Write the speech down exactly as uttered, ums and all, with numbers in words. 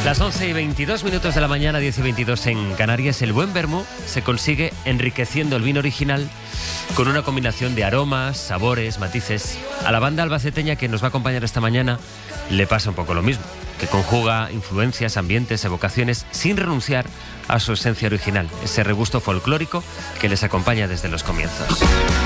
Las once y veintidós minutos de la mañana, diez y veintidós en Canarias. El buen vermú se consigue enriqueciendo el vino original con una combinación de aromas, sabores, matices. A la banda albaceteña que nos va a acompañar esta mañana le pasa un poco lo mismo, que conjuga influencias, ambientes, evocaciones, sin renunciar a su esencia original, ese regusto folclórico que les acompaña desde los comienzos.